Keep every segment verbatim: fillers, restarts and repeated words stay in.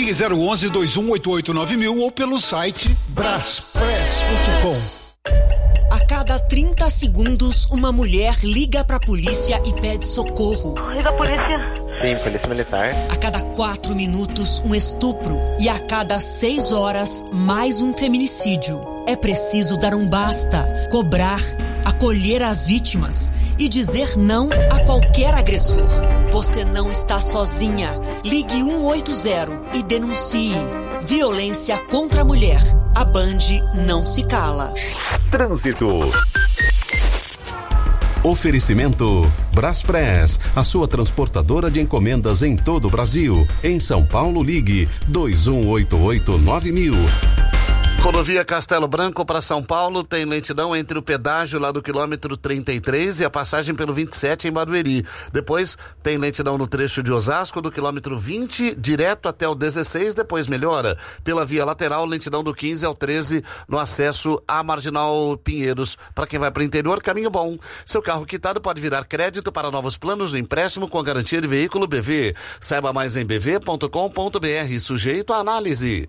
Ligue zero onze, dois um oito oito nove mil ou pelo site braspress ponto com. A cada trinta segundos, uma mulher liga pra polícia e pede socorro. Liga a polícia. Sim, polícia militar. A cada quatro minutos, um estupro. E a cada seis horas, mais um feminicídio. É preciso dar um basta, cobrar, acolher as vítimas e dizer não a qualquer agressor. Você não está sozinha. Ligue um oito zero e denuncie. Violência contra a mulher. A Band não se cala. Trânsito. Oferecimento Braspress, a sua transportadora de encomendas em todo o Brasil. Em São Paulo, ligue dois um oito oito nove mil. Rodovia Castelo Branco para São Paulo tem lentidão entre o pedágio lá do quilômetro trinta e três e a passagem pelo vinte e sete em Barueri. Depois tem lentidão no trecho de Osasco do quilômetro vinte direto até o dezesseis, depois melhora. Pela via lateral, lentidão do quinze ao treze no acesso à Marginal Pinheiros. Para quem vai para o interior, caminho bom. Seu carro quitado pode virar crédito para novos planos de empréstimo com garantia de veículo B V. Saiba mais em b v ponto com ponto b r, sujeito à análise.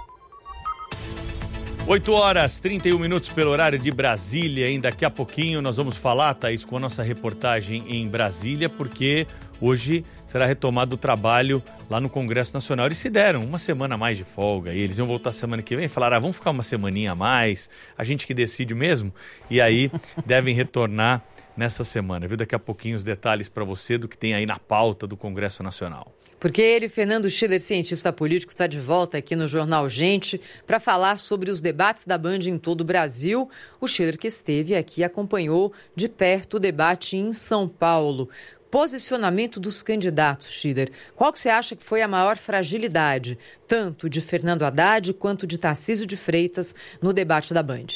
oito horas, trinta e um minutos pelo horário de Brasília. Em daqui a pouquinho nós vamos falar, Thaís, com a nossa reportagem em Brasília, porque hoje será retomado o trabalho lá no Congresso Nacional. Eles se deram uma semana a mais de folga e eles iam voltar semana que vem e falaram, ah, vamos ficar uma semaninha a mais, a gente que decide mesmo, e aí devem retornar nessa semana, viu? Daqui a pouquinho os detalhes para você do que tem aí na pauta do Congresso Nacional. Porque ele, Fernando Schiller, cientista político, está de volta aqui no Jornal Gente para falar sobre os debates da Band em todo o Brasil. O Schiller, que esteve aqui, acompanhou de perto o debate em São Paulo. Posicionamento dos candidatos, Schiller. Qual que você acha que foi a maior fragilidade, tanto de Fernando Haddad quanto de Tarcísio de Freitas, no debate da Band?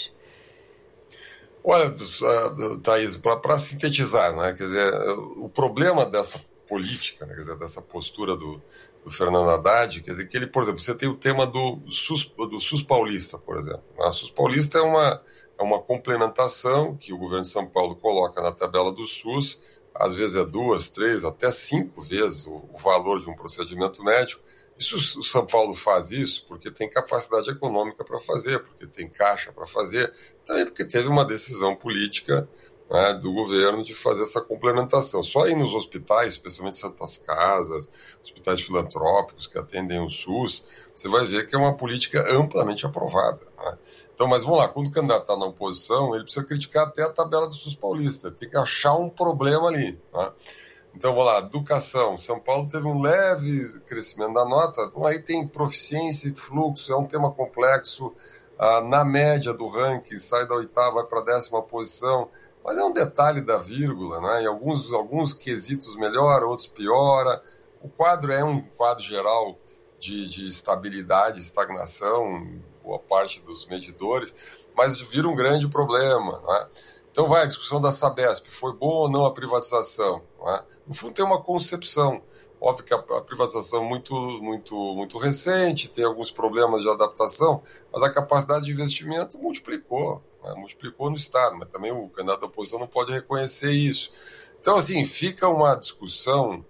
Olha, Thaís, para sintetizar, né, quer dizer, o problema dessa política, né, quer dizer, dessa postura do, do Fernando Haddad, quer dizer, que ele, por exemplo, você tem o tema do SUS, do SUS paulista, por exemplo. O SUS paulista é uma, é uma complementação que o governo de São Paulo coloca na tabela do SUS, às vezes é duas, três, até cinco vezes o, o valor de um procedimento médico. Isso, o São Paulo faz isso porque tem capacidade econômica para fazer, porque tem caixa para fazer, também porque teve uma decisão política, né, do governo de fazer essa complementação. Só aí nos hospitais, especialmente Santas Casas, hospitais filantrópicos que atendem o SUS, você vai ver que é uma política amplamente aprovada, né? Então, mas vamos lá, quando o candidato está na oposição, ele precisa criticar até a tabela do SUS paulista, tem que achar um problema ali, né? Então, vamos lá, educação. São Paulo teve um leve crescimento da nota, então aí tem proficiência e fluxo, é um tema complexo, ah, na média do ranking, sai da oitava, vai para a décima posição, mas é um detalhe da vírgula, né? Em alguns, alguns quesitos melhora, outros piora. O quadro é um quadro geral de, de estabilidade, estagnação, boa parte dos medidores, mas vira um grande problema, né? Então vai, a discussão da Sabesp, foi boa ou não a privatização, né? No fundo tem uma concepção, óbvio que a, a privatização é muito, muito, muito recente, tem alguns problemas de adaptação, mas a capacidade de investimento multiplicou, né? Multiplicou no Estado, mas também o candidato da oposição não pode reconhecer isso. Então, assim, fica uma discussão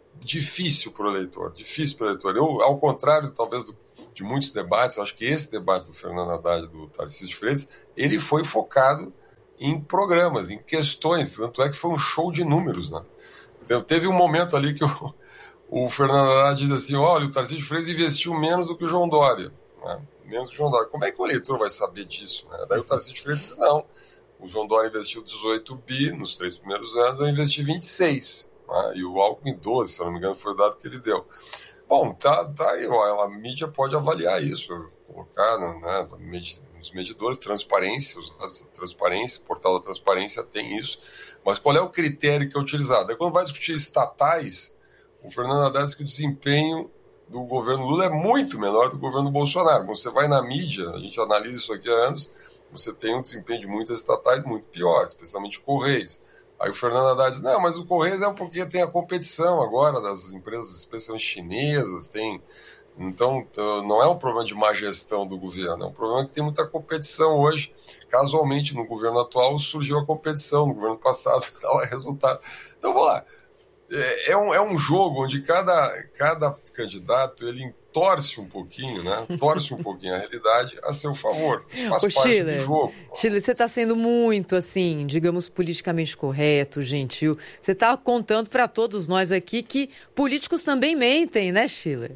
difícil para o eleitor, difícil para o eleitor. Eu, ao contrário, talvez, do, de muitos debates, acho que esse debate do Fernando Haddad e do Tarcísio de Freitas, ele foi focado em programas, em questões, tanto é que foi um show de números, né? Então, teve um momento ali que o, o Fernando Haddad diz assim, olha, o Tarcísio de Freitas investiu menos do que o João Dória, né? Menos que o João Dória. Como é que o eleitor vai saber disso, né? Daí o Tarcísio de Freitas diz, não, o João Dória investiu dezoito bi nos três primeiros anos, eu investi vinte e seis, né? E o Alckmin doze, se eu não me engano, foi o dado que ele deu. Bom, tá, tá aí, ó, a mídia pode avaliar isso, colocar, né, nos medidores, transparência, a transparência, o portal da transparência tem isso, mas qual é o critério que é utilizado? Aí quando vai discutir estatais, o Fernando Haddad diz que o desempenho do governo Lula é muito menor do governo Bolsonaro. Quando você vai na mídia, a gente analisa isso aqui há anos, você tem um desempenho de muitas estatais muito pior, especialmente Correios. Aí o Fernando Haddad diz, não, mas o Correios é porque tem a competição agora das empresas, especialmente chinesas, tem... Então, não é um problema de má gestão do governo, é um problema que tem muita competição hoje. Casualmente, no governo atual, surgiu a competição, no governo passado, dá resultado. Então, vamos lá. é, é, um, é um jogo onde cada, cada candidato ele torce um pouquinho, né? Torce um pouquinho a realidade a seu favor. Isso faz Ô, parte Schiller, do jogo. Schiller, você está sendo muito, assim, digamos, politicamente correto, gentil. Você está contando para todos nós aqui que políticos também mentem, né, Schiller?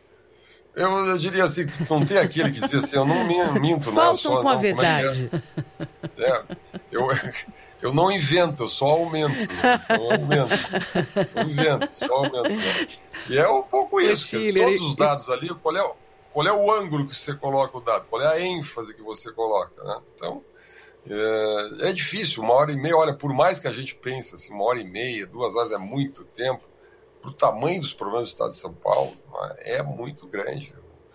Eu, eu diria assim, não tem aquele que diz assim, eu não minto, não é só... com a não, verdade. É é? É, eu, eu não invento, eu só aumento. Então eu aumento. Eu invento, só aumento. Né? E é um pouco isso. Schiller, todos os dados ali, qual é, qual é o ângulo que você coloca o dado? Qual é a ênfase que você coloca? Né? Então, é, é difícil. Uma hora e meia, olha, por mais que a gente pense assim, uma hora e meia, duas horas é muito tempo, para o tamanho dos problemas do Estado de São Paulo, é muito grande.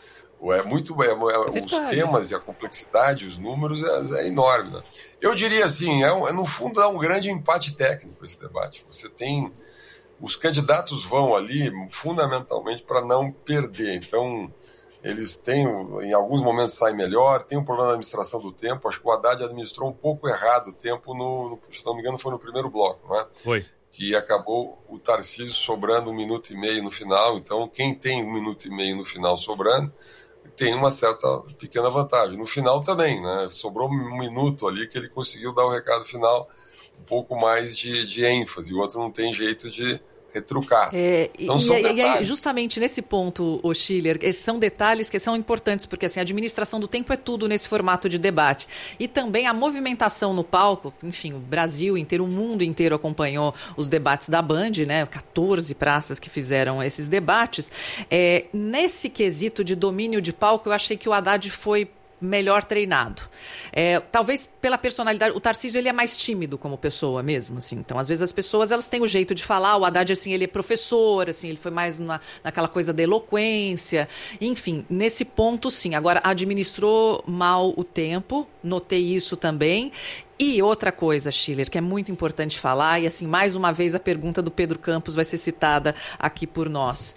É muito, é, é, os temas e a complexidade, os números, é, é enorme. Né? Eu diria assim, é, um, no fundo é um grande empate técnico esse debate. Você tem... Os candidatos vão ali fundamentalmente para não perder. Então, eles têm, em alguns momentos saem melhor, tem um problema da administração do tempo. Acho que o Haddad administrou um pouco errado o tempo, no, no, se não me engano, foi no primeiro bloco, não é? Foi. Que acabou o Tarcísio sobrando um minuto e meio no final. Então, quem tem um minuto e meio no final sobrando, tem uma certa pequena vantagem. No final também, né? Sobrou um minuto ali que ele conseguiu dar o recado final um pouco mais de, de ênfase. O outro não tem jeito de retrucar. É, então, e, são e, detalhes. E aí, justamente nesse ponto, o Schiller, esses são detalhes que são importantes, porque assim, a administração do tempo é tudo nesse formato de debate. E também a movimentação no palco, enfim, o Brasil inteiro, o mundo inteiro acompanhou os debates da Band, né? quatorze praças que fizeram esses debates. É, nesse quesito de domínio de palco, eu achei que o Haddad foi melhor treinado. É, talvez pela personalidade, o Tarcísio ele é mais tímido como pessoa mesmo, assim. Então, às vezes as pessoas elas têm o jeito de falar, o Haddad assim, ele é professor, assim, ele foi mais na, naquela coisa da eloquência, enfim, nesse ponto sim. Agora, administrou mal o tempo, notei isso também. E outra coisa, Schiller, que é muito importante falar, e assim, mais uma vez a pergunta do Pedro Campos vai ser citada aqui por nós.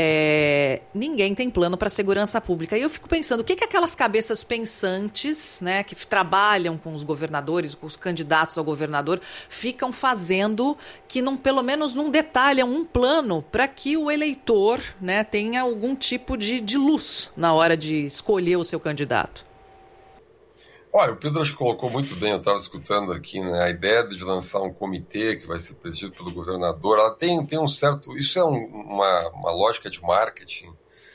É, ninguém tem plano para a segurança pública. E eu fico pensando, o que, que aquelas cabeças pensantes, né, que trabalham com os governadores, com os candidatos ao governador, ficam fazendo que não, pelo menos não detalham um plano para que o eleitor, né, tenha algum tipo de, de luz na hora de escolher o seu candidato? Olha, o Pedro acho que colocou muito bem, eu estava escutando aqui, né, a ideia de lançar um comitê que vai ser presidido pelo governador, ela tem, tem um certo, isso é um, uma, uma lógica de marketing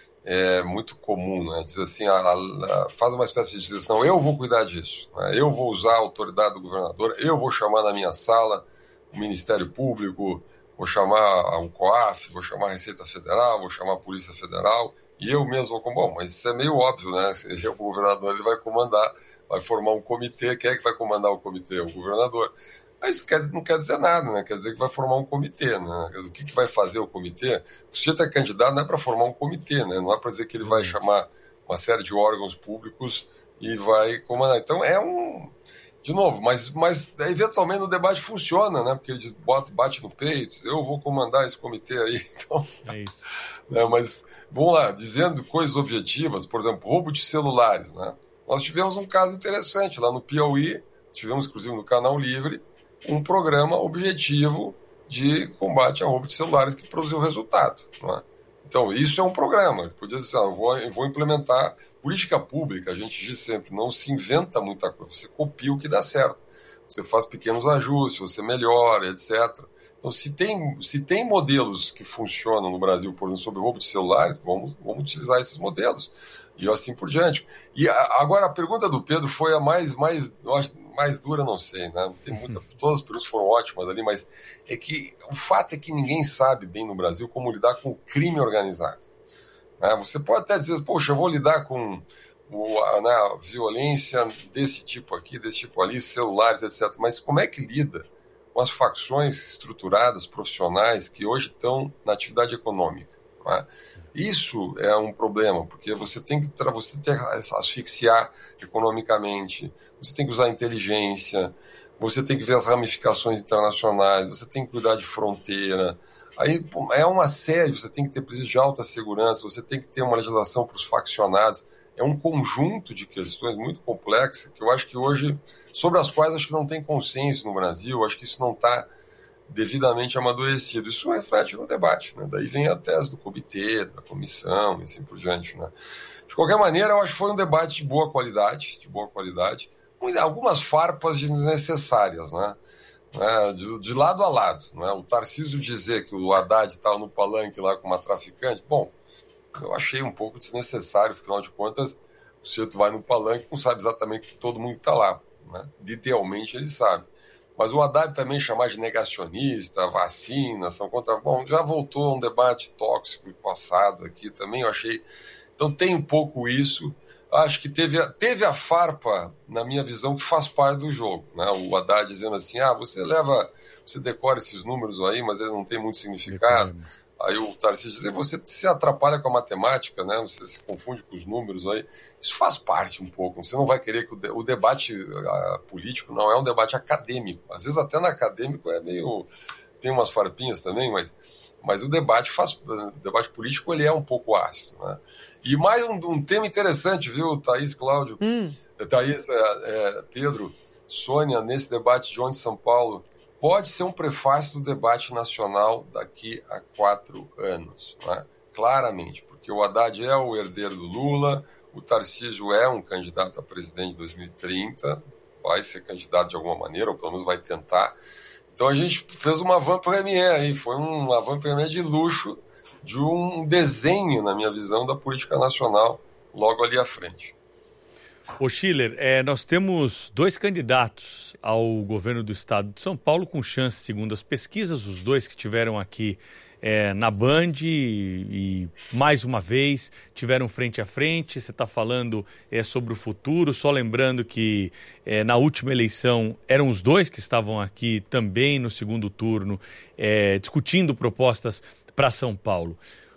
é, muito comum, né, diz assim, a, a, faz uma espécie de direção, eu vou cuidar disso, né, eu vou usar a autoridade do governador, eu vou chamar na minha sala o Ministério Público, vou chamar o COAF, vou chamar a Receita Federal, vou chamar a Polícia Federal, e eu mesmo vou, bom, mas isso é meio óbvio, né, se ele é o governador, ele vai comandar, vai formar um comitê, quem é que vai comandar o comitê? O governador. Mas isso quer, não quer dizer nada, né? Quer dizer que vai formar um comitê, né? O que, que vai fazer o comitê? O sujeito é candidato não é para formar um comitê, né? Não é para dizer que ele vai chamar uma série de órgãos públicos e vai comandar. Então é um... De novo, mas, mas eventualmente o debate funciona, né? Porque ele diz, bota, bate no peito, diz, eu vou comandar esse comitê aí. Então, é isso. Né? Mas, vamos lá, dizendo coisas objetivas, por exemplo, roubo de celulares, né? Nós tivemos um caso interessante lá no Piauí, tivemos inclusive no Canal Livre, um programa objetivo de combate a roubo de celulares que produziu resultado. Não é? Então, isso é um programa. Podia dizer, ah, eu, vou, eu vou implementar política pública, a gente diz sempre, não se inventa muita coisa, você copia o que dá certo. Você faz pequenos ajustes, você melhora, etcétera. Então, se tem, se tem modelos que funcionam no Brasil, por exemplo, sobre roubo de celulares, vamos, vamos utilizar esses modelos. E assim por diante. E a, agora a pergunta do Pedro foi a mais, mais, mais dura, não sei, né? Tem muita, todas as perguntas foram ótimas ali, mas é que o fato é que ninguém sabe bem no Brasil como lidar com o crime organizado. Né? Você pode até dizer, poxa, eu vou lidar com o, a, né, a violência desse tipo aqui, desse tipo ali, celulares, etcétera. Mas como é que lida com as facções estruturadas, profissionais, que hoje estão na atividade econômica? Né? Isso é um problema, porque você tem que, você tem que asfixiar economicamente, você tem que usar inteligência, você tem que ver as ramificações internacionais, você tem que cuidar de fronteira. Aí é uma série, você tem que ter presídio de alta segurança, você tem que ter uma legislação para os faccionados. É um conjunto de questões muito complexas que eu acho que hoje, sobre as quais acho que não tem consenso no Brasil, acho que isso não está devidamente amadurecido. Isso reflete no debate, né? Daí vem a tese do comitê, da comissão e assim por diante, né? De qualquer maneira, eu acho que foi um debate de boa qualidade, de boa qualidade, algumas farpas desnecessárias, né? De, de lado a lado, né? O Tarcísio dizer que o Haddad estava no palanque lá com uma traficante, bom, eu achei um pouco desnecessário, afinal de contas, o sujeito vai no palanque e não sabe exatamente que todo mundo está lá, né? Idealmente ele sabe. Mas o Haddad também chamar de negacionista, vacina, são contra... Bom, já voltou a um debate tóxico passado aqui também, eu achei... Então tem um pouco isso. Acho que teve a, teve a farpa, na minha visão, que faz parte do jogo, né? O Haddad dizendo assim, ah, você leva, você decora esses números aí, mas eles não têm muito significado. Decora. Aí o Tarcísio diz, você se atrapalha com a matemática, né? Você se confunde com os números aí. Isso faz parte um pouco. Você não vai querer que o, de, o debate a, político não é um debate acadêmico. Às vezes até no acadêmico é meio... Tem umas farpinhas também, mas, mas o debate faz, o debate político ele é um pouco ácido, né? E mais um, um tema interessante, viu, Thaís, Cláudio, hum. Thaís, é, é, Pedro, Sônia, nesse debate de ontem em São Paulo, pode ser um prefácio do debate nacional daqui a quatro anos, né? Claramente, porque o Haddad é o herdeiro do Lula, o Tarcísio é um candidato a presidente de dois mil e trinta, vai ser candidato de alguma maneira, ou pelo menos vai tentar. Então a gente fez uma avant-première aí, foi uma avant-première de luxo, de um desenho, na minha visão, da política nacional logo ali à frente. Ô Schiller, é, nós temos dois candidatos ao governo do estado de São Paulo com chance, segundo as pesquisas, os dois que tiveram aqui é, na Band e, e mais uma vez tiveram frente a frente. Você está falando é, sobre o futuro, só lembrando que é, na última eleição eram os dois que estavam aqui também no segundo turno é, discutindo propostas para São Paulo.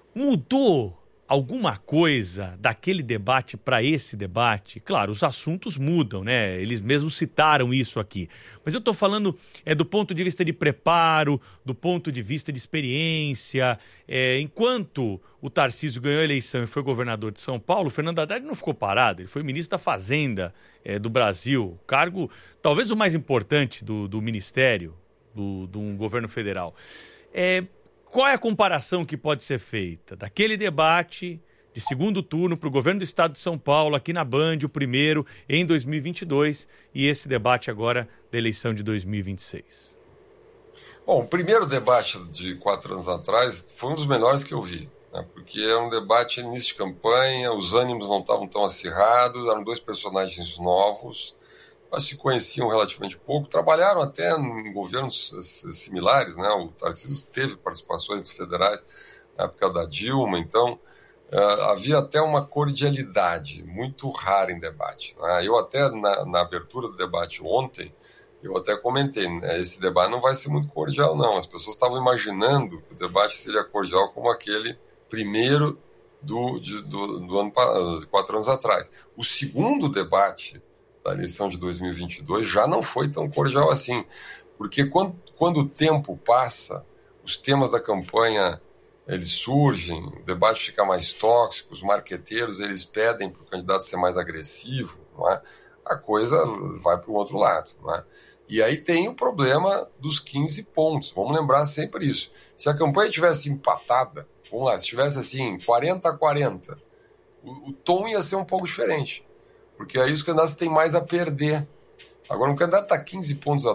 Mudou alguma coisa daquele debate para esse debate? Claro, os assuntos mudam, né? Eles mesmos citaram isso aqui. Mas eu estou falando é, do ponto de vista de preparo, do ponto de vista de experiência. É, enquanto o Tarcísio ganhou a eleição e foi governador de São Paulo, o Fernando Haddad não ficou parado. Ele foi ministro da Fazenda é, do Brasil, cargo talvez o mais importante do, do ministério, do, do um governo federal. É... Qual é a comparação que pode ser feita daquele debate de segundo turno para o governo do estado de São Paulo, aqui na Band, o primeiro, em dois mil e vinte e dois, e esse debate agora da eleição de dois mil e vinte e seis? Bom, o primeiro debate de quatro anos atrás foi um dos melhores que eu vi, né? Porque é um debate início de campanha, os ânimos não estavam tão acirrados, eram dois personagens novos, mas se conheciam relativamente pouco, trabalharam até em governos similares, né? O Tarcísio teve participações federais na época da Dilma, então uh, havia até uma cordialidade muito rara em debate, né? Eu até, na, na abertura do debate ontem, eu até comentei, né? Esse debate não vai ser muito cordial, não. As pessoas estavam imaginando que o debate seria cordial como aquele primeiro do, de, do, do ano, de quatro anos atrás. O segundo debate da eleição de dois mil e vinte e dois já não foi tão cordial assim, porque quando, quando o tempo passa, os temas da campanha eles surgem, o debate fica mais tóxico, os marqueteiros eles pedem para o candidato ser mais agressivo, não é? A coisa vai para o outro lado, não é? E aí tem o problema dos quinze pontos, vamos lembrar sempre isso. Se a campanha tivesse empatada, vamos lá, se tivesse assim quarenta a quarenta, o, o tom ia ser um pouco diferente. Porque aí os candidatos têm mais a perder. Agora, um candidato está quinze pontos